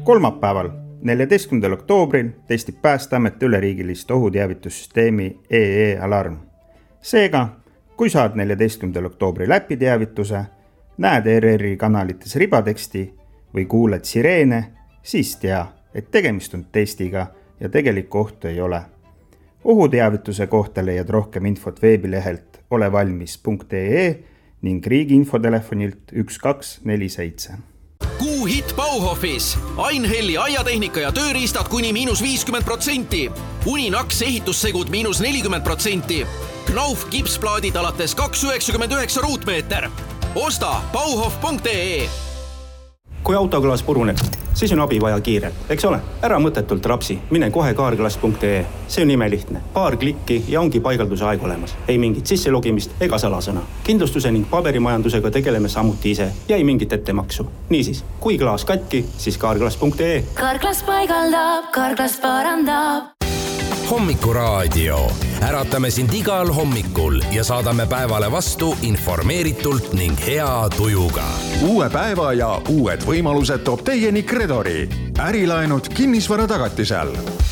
Kolmapäeval, 14. oktoobril testib Päästeamet üleriigilist ohuteavitussüsteemi EE-alarm. Seega, kui saad 14. oktoobri läpiteavituse, näed ERR-i kanalites ribateksti või kuuled sireene, siis tea, et tegemist on testiga ja tegelikku ohtu ei ole. Ohuteavituse kohta leiad rohkem infot veebilehelt olevalmis.ee ning riigi infotelefonilt 1247. Kuuhitt Bauhofis. Ainhelli aiatehnika ja tööriistad kuni -50%. Uninaks ehitussegud -40%. Knauf kipsplaadid alates 2,99 ruutmeeter. Osta bauhof.ee. Kui autoklaas puruneb, siis on abi vaja kiirelt, eks ole? Ära mõttetult rapsi, mine kohe kaarglass.ee. See on imelihtne. Paar klikki ja ongi paigalduse aeg olemas. Ei mingit sisselogimist ega salasõna. Kindlustuse ning paberimajandusega tegeleme samuti ise ja ei mingit ettemaksu. Niisiis, kui klaas katki, siis kaarglass.ee. Kaarglass paigaldab, kaarglass parandab. Hommikuraadio. Äratame sind igal hommikul ja saadame päevale vastu informeeritult ning hea tujuga. Uue päeva ja uued võimalused toob teieni Credori. Ärilaenud kinnisvara tagatisel.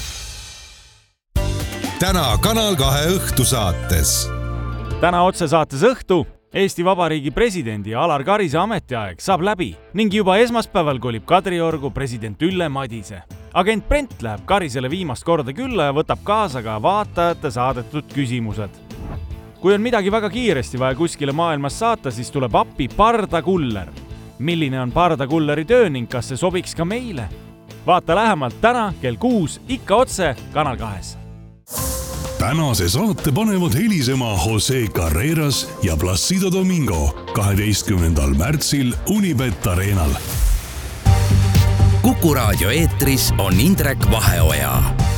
Täna Kanal 2 õhtusaates. Täna otsesaates õhtu Eesti Vabariigi presidendi Alar Karise ametiaeg saab läbi ning juba esmaspäeval kolib Kadriorgu president Ülle Madise. Agent Brent läheb Karisele viimast korda külla ja võtab kaasa ka vaatajate saadetud küsimused. Kui on midagi väga kiiresti vaja kuskile maailmas saata, siis tuleb appi Pardakuller. Milline on Pardakulleri töö ning kas see sobiks ka meile? Vaata lähemalt täna kell 6 ikka otse Kanal 2. Tänase saate panevad helisema Jose Carreras ja Placido Domingo 12. märtsil Unibet Arenal. Kuku Raadio eetris on Indrek Vaheoja.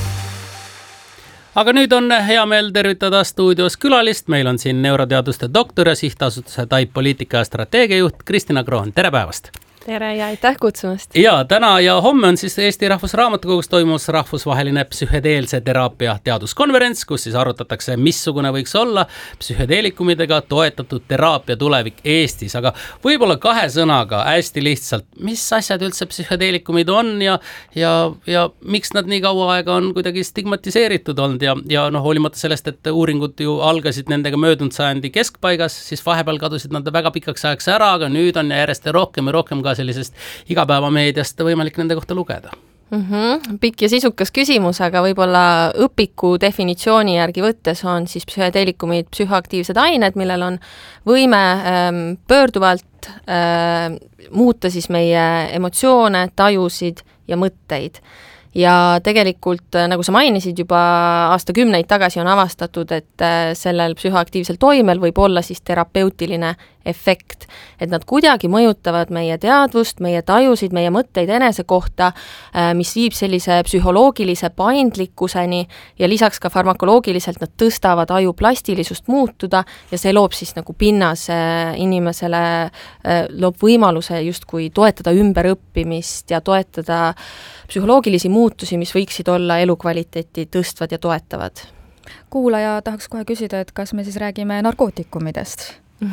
Aga nüüd on hea meel tervitada stuudios külalist. Meil on siin neuroteaduste doktor ja sihtasutuse TAIP poliitika ja strateegiajuht Kristina Kroon. Tere päevast! Tere ja aitäh kutsumast! Ja täna ja homme on siis Eesti Rahvusraamatukogus toimus rahvusvaheline psühhedeelse teraapia teaduskonverents, kus siis arutatakse, missugune võiks olla psühhedeelikumidega toetatud teraapia tulevik Eestis. Aga võib-olla kahe sõnaga hästi lihtsalt, mis asjad üldse psühhedeelikumid on ja miks nad nii kaua aega on kuidagi stigmatiseeritud olnud ja hoolimata sellest, et uuringud ju algasid nendega möödunud sajandi keskpaigas, siis vahepeal kadusid nad väga pikaks ajaks ära, aga nüüd on järjest rohkem ka sellisest igapäevameediast võimalik nende kohta lugeda. Pikk ja sisukas küsimus, aga võib-olla õpiku definitsiooni järgi võttes on siis psühhedeelikumid psühhoaktiivsed ained, millel on võime pöörduvalt muuta siis meie emotsioone, tajusid ja mõtteid. Ja tegelikult, nagu sa mainisid, juba aastakümneid tagasi on avastatud, et sellel psühhoaktiivsel toimel võib olla siis terapeutiline efekt, et nad kuidagi mõjutavad meie teadvust, meie tajusid, meie mõtteid enese kohta, mis viib sellise psühholoogilise paindlikkuseni ja lisaks ka farmakoloogiliselt nad tõstavad aju plastilisust muutuda ja see loob siis nagu pinnas inimesele, loob võimaluse justkui toetada ümberõppimist ja toetada psühholoogilisi muutusi, mis võiksid olla elukvaliteeti tõstvad ja toetavad. Kuulaja tahaks kohe küsida, et kas me siis räägime narkootikumidest?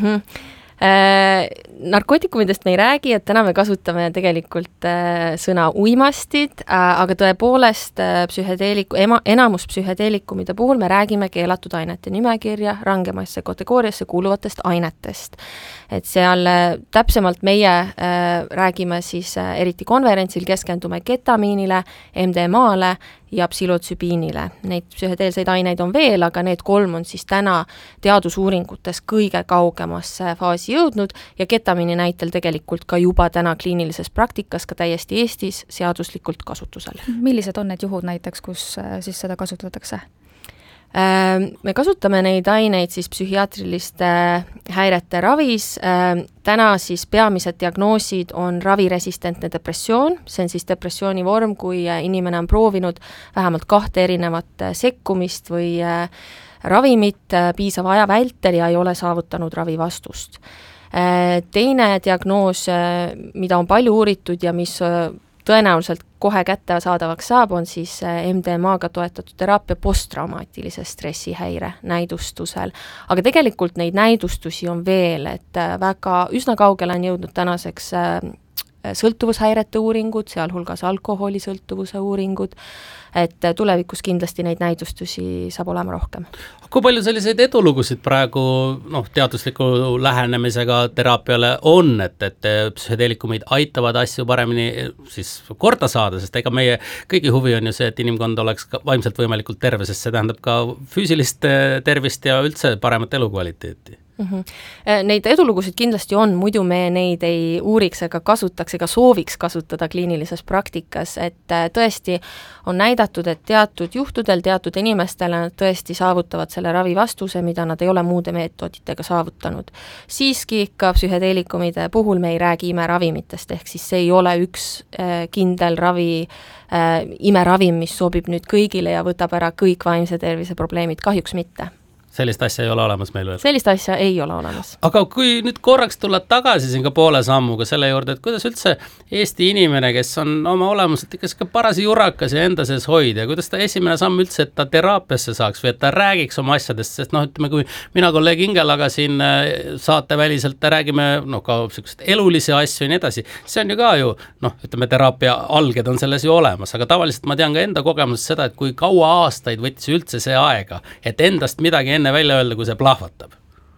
Narkootikumidest me ei räägi, et täna me kasutame tegelikult sõna uimastid, aga tõepoolest enamus psühhedeelikumide puhul me räägime keelatud ainete nimekirja rangemasse kategooriasse kuuluvatest ainetest. Et seal täpsemalt meie räägime siis eriti konverentsil keskendume ketamiinile, MDMA-le ja psilotsübiinile. Neid psühhedeelseid aineid on veel, aga need 3 on siis täna teadusuuringutes kõige kaugemasse faasi jõudnud ja ketamiini näitel tegelikult ka juba täna kliinilises praktikas ka täiesti Eestis seaduslikult kasutusel. Millised on need juhud näiteks, kus siis seda kasutatakse? Me kasutame neid aineid siis psühhiaatriliste häirete ravis. Täna siis peamised diagnoosid on raviresistentne depressioon. See on siis depressiooni vorm, kui inimene on proovinud vähemalt 2 erinevat sekkumist või ravimit piisava aja vältel ja ei ole saavutanud ravivastust. Teine diagnoos, mida on palju uuritud ja mis tõenäoliselt kohe kättesaadavaks saab, on siis MDMA-ga toetatud teraapia posttraumaatilise stressihäire näidustusel. Aga tegelikult neid näidustusi on veel, et väga üsna kaugele on jõudnud tänaseks sõltuvushäirete uuringud, sealhulgas alkoholisõltuvuse uuringud, et tulevikus kindlasti neid näidustusi saab olema rohkem. Kui palju selliseid edulugusid praegu teadusliku lähenemisega teraapiale on, et psühhedeelikumid aitavad asju paremini siis korda saada, sest ega meie kõigi huvi on ju see, et inimkond oleks vaimselt võimalikult terve, sest see tähendab ka füüsilist tervist ja üldse paremat elukvaliteeti? Neid edulugusid kindlasti on, muidu me neid ei uuriks ega kasutaks ega sooviks kasutada kliinilises praktikas, et tõesti on näidatud, et teatud juhtudel, teatud inimestele nad tõesti saavutavad selle ravi vastuse, mida nad ei ole muude meetoditega saavutanud. Siiski ka psühhedeelikumide puhul me ei räägi imeravimitest, ehk siis see ei ole üks kindel ravi, imeravim, mis sobib nüüd kõigile ja võtab ära kõik vaimse tervise probleemid, kahjuks mitte. Sellist asja ei ole olemas meil veel? Sellist asja ei ole olemas. Aga kui nüüd korraks tulla tagasi siin ka poole sammuga selle juurde, et kuidas üldse Eesti inimene, kes on oma olemuselt ikka parasi jurakas ja enda sees hoida, kuidas ta esimene samm üldse, et ta teraapiasse saaks või et ta räägiks oma asjadest, sest ütleme, kui mina kolleeg Ingelaga siin saateväliselt räägime ka elulisi asju ja nii edasi, see on ju ka ju, ütleme, teraapia alged on selles ju olemas, aga tavaliselt ma tean ka enda kogemusest seda, et kui kaua aastaid võttis üldse see aega, et endast midagi enne välja öelda, kui see plahvatab?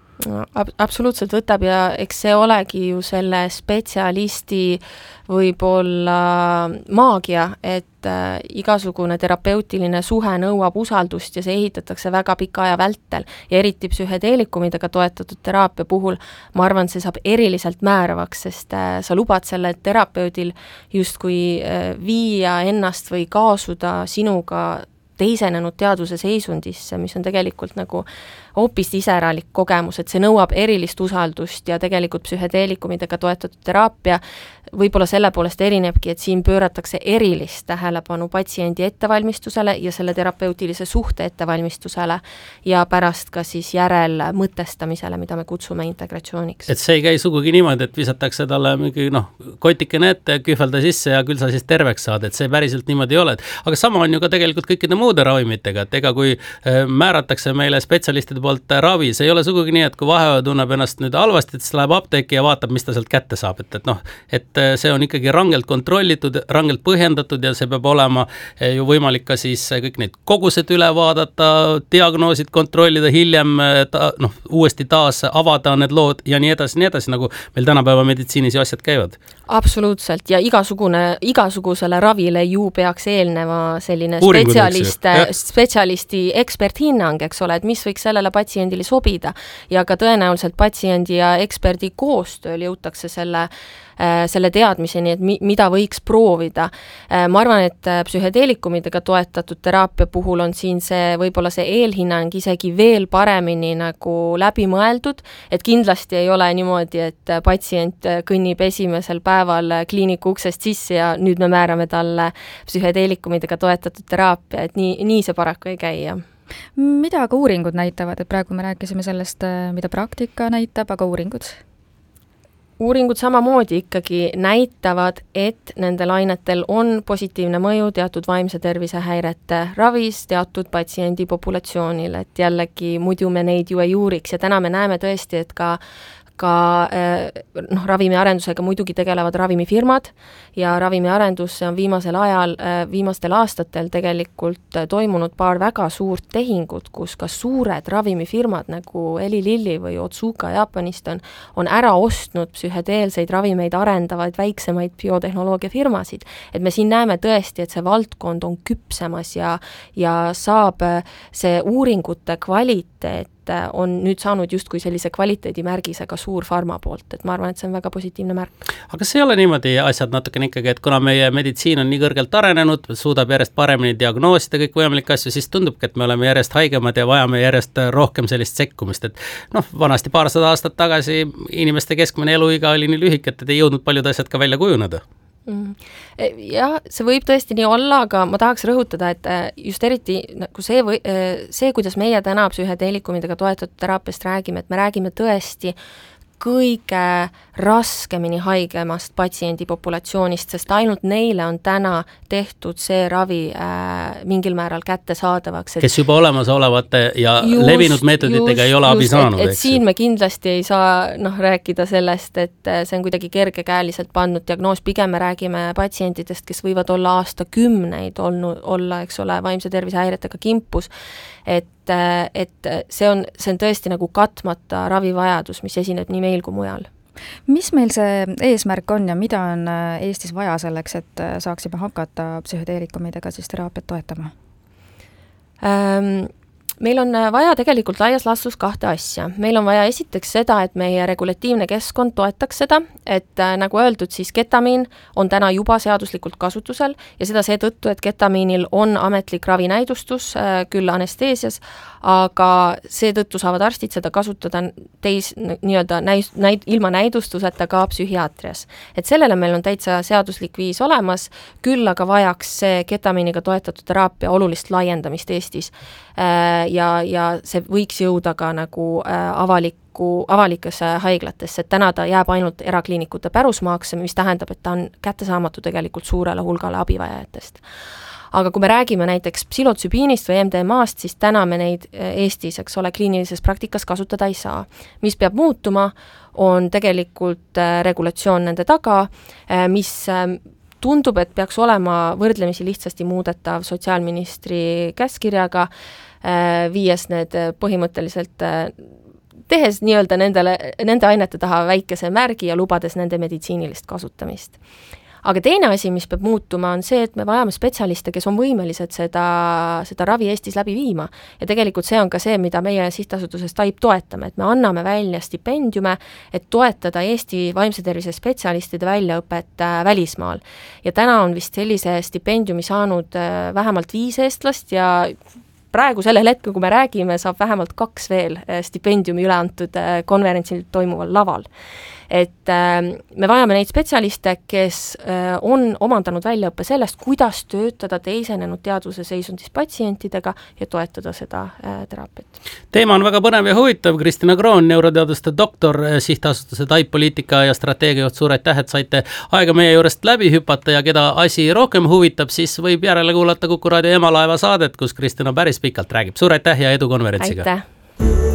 Absoluutselt võtab ja eks see olegi ju selle spetsialisti võib-olla maagia, et igasugune terapeutiline suhe nõuab usaldust ja see ehitatakse väga pika aja vältel ja eriti psühhedeelikumidega toetatud teraapia puhul ma arvan, see saab eriliselt määravaks, sest sa lubad selle terapeudil justkui viia ennast või kaasuda sinuga teisenenud teaduse seisundisse, mis on tegelikult nagu hoopis iseralik kogemus, et see nõuab erilist usaldust ja tegelikult psühhedeelikumidega toetatud teraapia võib-olla selle poolest erinebki, et siin pööratakse erilist tähelepanu patsiendi ettevalmistusele ja selle terapeutilise suhte ettevalmistusele ja pärast ka siis järel mõtestamisele, mida me kutsume integratsiooniks. Et see ei käi sugugi niimoodi, et visatakse talle mingi kotike ette, kühvelda sisse ja küll sa siis terveks saad, et see päriselt niimoodi ei ole. Aga sama on ju ka tegelikult kõikide muude ravimitega, et ega kui määratakse meile spetsialistide poolt ravi, see ei ole sugugi nii, et kui vaheoja tunneb ennast nüüd halvasti, et siis läheb apteeki ja vaatab, mis ta sealt kätte saab, et see on ikkagi rangelt kontrollitud, rangelt põhjendatud ja see peab olema ju võimalik ka siis kõik neid kogused üle vaadata, diagnoosid kontrollida, hiljem uuesti taas avada need lood ja nii edasi, nagu meil tänapäeva meditsiinis ju asjad käivad. Absoluutselt ja igasugusele ravile ju peaks eelneva selline spetsialisti eksperthinnang, eks ole, et mis võiks sellele patsiendile sobida ja ka tõenäoliselt patsiendi ja eksperdi koostööl jõutakse selle teadmiseni, et mida võiks proovida. Ma arvan, et psühhedeelikumidega toetatud teraapia puhul on siin võib-olla see eelhinnang isegi veel paremini nagu läbi mõeldud, et kindlasti ei ole niimoodi, et patsient kõnnib esimesel päeval kliiniku uksest sisse ja nüüd me määrame talle psühhedeelikumidega toetatud teraapia, et nii see paraku ei käi. Mida aga uuringud näitavad, et praegu me rääkisime sellest, mida praktika näitab, aga uuringud? Uuringud samamoodi ikkagi näitavad, et nendel ainetel on positiivne mõju teatud vaimse tervise häirete ravis teatud patsiendi populatsioonil, et jällegi muidu me neid ju ei uuriks ja täna me näeme tõesti, et ka ravimiarendusega muidugi tegelevad ravimifirmad ja ravimiarendusse on viimastel aastatel tegelikult toimunud paar väga suurt tehingut, kus ka suured ravimifirmad nagu Eli Lilly või Otsuka Jaapanist on ära ostnud psühhedeelseid ravimeid arendavaid väiksemaid biotehnoloogiafirmasid. Et me siin näeme tõesti, et see valdkond on küpsemas ja saab see uuringute kvaliteet on nüüd saanud justkui sellise kvaliteedimärgisega suur farma poolt, et ma arvan, et see on väga positiivne märk. Aga see ei ole niimoodi asjad natukene ikkagi, et kuna meie meditsiin on nii kõrgelt arenenud, suudab järjest paremini diagnoosida kõik võimalikke asju, siis tundubki, et me oleme järjest haigemad ja vajame järjest rohkem sellist sekkumist, et vanasti 200 aastat tagasi inimeste keskmine eluiga oli nii lühike, et ei jõudnud paljud asjad ka välja kujuneda. Jah, see võib tõesti nii olla, aga ma tahaks rõhutada, et just eriti nagu see, kuidas meie täna psühhedeelikumidega toetatud teraapiast räägime, et me räägime tõesti kõige raskemini haigemast patsiendi populatsioonist, sest ainult neile on täna tehtud see ravi mingil määral kättesaadavaks. Kes juba olemasolevate ja levinud meetoditega ei ole abi saanud. Et siin me kindlasti ei saa rääkida sellest, et see on kuidagi kergekäeliselt pandud diagnoos, pigem me räägime patsientidest, kes võivad olla aastakümneid olla, eks ole, vaimse tervise häiretega kimpus, et see on tõesti nagu katmata ravivajadus, mis esineb nii meil kui mujal. Mis meil see eesmärk on ja mida on Eestis vaja selleks, et saaksime hakata psühhedeelikumidega siis teraapiat toetama? Meil on vaja tegelikult laias laastus 2 asja. Meil on vaja esiteks seda, et meie regulatiivne keskkond toetaks seda, et nagu öeldud, siis ketamiin on täna juba seaduslikult kasutusel ja seda seetõttu, et ketamiinil on ametlik ravinäidustus, küll anesteesias, aga seetõttu saavad arstid seda kasutada ilma näidustuseta ka psühhiaatrias. Et sellele meil on täitsa seaduslik viis olemas, küll aga vajaks see ketamiiniga toetatud teraapia olulist laiendamist Eestis. Ja see võiks jõuda ka nagu avalikesse haiglatesse, et täna ta jääb ainult erakliinikute pärusmaaks, mis tähendab, et ta on kättesaamatu tegelikult suurele hulgale abivajajatest. Aga kui me räägime näiteks psilotsübiinist või MDMA-st, siis täna me neid Eestis, eks ole, kliinilises praktikas kasutada ei saa. Mis peab muutuma, on tegelikult regulatsioon nende taga, mis tundub, et peaks olema võrdlemisi lihtsasti muudetav sotsiaalministri käskirjaga, viies need põhimõtteliselt, tehes nii-öelda nende ainete taha väikese märgi ja lubades nende meditsiinilist kasutamist. Aga teine asi, mis peab muutuma, on see, et me vajame spetsialiste, kes on võimelised seda ravi Eestis läbi viima. Ja tegelikult see on ka see, mida meie sihtasutuses TAIP toetame, et me anname välja stipendiume, et toetada Eesti vaimse tervise spetsialistide väljaõpet välismaal. Ja täna on vist sellise stipendiumi saanud vähemalt 5 eestlast ja praegu sellel hetkel, kui me räägime, saab vähemalt 2 veel stipendiumi üle antud konverentsil toimuval laval. Et me vajame neid spetsialiste, kes on omandanud väljaõppe sellest, kuidas töötada teisenenud teadvuse seisundis patsientidega ja toetada seda teraapiat. Teema on väga põnev ja huvitav. Kristina Kroon, neuroteaduste doktor, sihtasutuse TAIP poliitika ja strateegiajuht, suur aitäh, et saite aega meie juurest läbi hüpata ja keda asi rohkem huvitab, siis võib järele kuulata Kuku Raadio Emalaeva saadet, kus Kristina päris pikalt räägib. Suur aitäh ja edu konverentsiga! Aitäh!